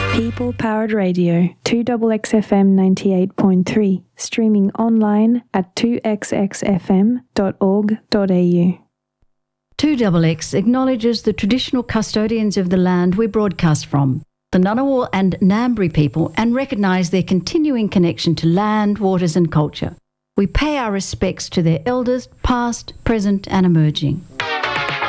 People Powered Radio, 2XXFM 98.3, streaming online at 2xxfm.org.au. 2XX acknowledges the traditional custodians of the land we broadcast from, the Ngunnawal and Ngambri people, and recognise their continuing connection to land, waters and culture. We pay our respects to their elders, past, present and emerging.